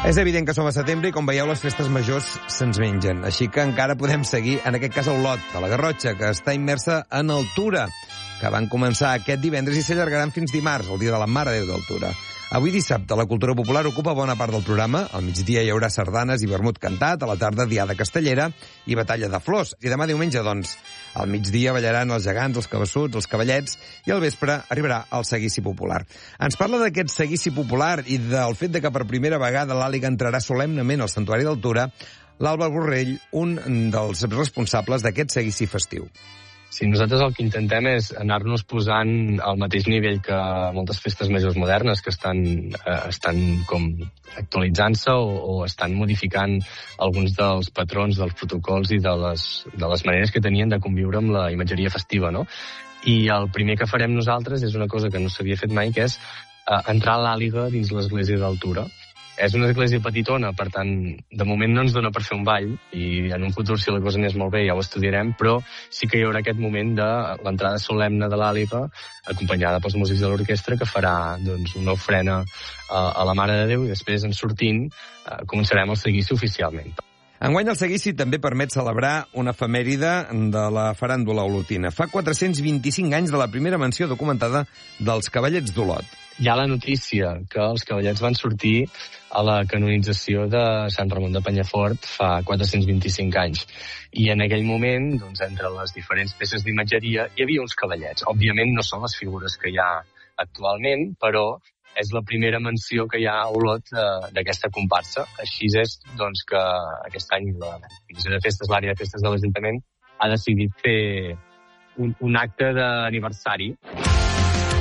És evident que som a setembre i, com veieu, les festes majors se'ns mengen. Així que encara podem seguir, en aquest cas, a Olot, a la Garrotxa, que està immersa en Altura, que van començar aquest divendres i s'allargaran fins dimarts, el dia de la Mare de Déu d'Altura. Avui dissabte la cultura popular ocupa bona part del programa. Al migdia hi haurà sardanes i vermut cantat, a la tarda diada castellera i batalla de flors. I demà diumenge, doncs, al migdia ballaran els gegants, els cabassuts, els cavallets, i al vespre arribarà el seguici popular. Ens parla d'aquest seguici popular i del fet de que per primera vegada l'Àliga entrarà solemnement al Santuari d'Altura, l'Àlvar Borrell, un dels responsables d'aquest seguici festiu. Sí, nosaltres el que intentem és anar-nos posant al mateix nivell que moltes festes majors modernes que estan com actualitzant-se o estan modificant alguns dels patrons, dels protocols i de les maneres que tenien de conviure amb la imatgeria festiva, no? I el primer que farem nosaltres és una cosa que no s'havia fet mai, que és entrar a l'Àliga dins l'església d'Altura. És una església petitona, per tant, de moment no ens dona per fer un ball, i en un futur, si la cosa anés molt bé, ja ho estudiarem, però sí que hi haurà aquest moment de l'entrada solemne de l'Àliga, acompanyada pels músics de l'orquestra, que farà doncs, una ofrena a la Mare de Déu, i després, en sortint, començarem el seguici oficialment. Enguany el seguici també permet celebrar una efemèride de la faràndula olotina. Fa 425 anys de la primera menció documentada dels Cavallets d'Olot. Hi ha la notícia que els Cavallets van sortir a la canonització de Sant Ramon de Penyafort fa 425 anys. I en aquell moment, doncs, entre les diferents peces d'imatgeria, hi havia uns cavallets. Òbviament no són les figures que hi ha actualment, però és la primera menció que hi ha a Olot d'aquesta comparsa. Així és doncs, que aquest any la Divisió de Festes, l'àrea de festes de l'Ajuntament, ha decidit fer un acte d'aniversari.